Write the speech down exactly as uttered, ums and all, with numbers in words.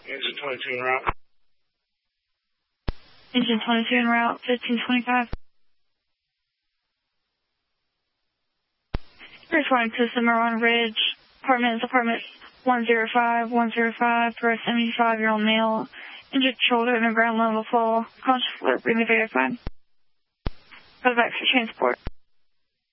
Engine twenty-two en route. Engine twenty-two en route, fifteen twenty-five. Responding to Cimarron Ridge, apartment is apartment one zero five, one zero five for a seventy-five-year-old male. Injured shoulder and a ground level fall. Conscious alert, being verified. Go back for transport.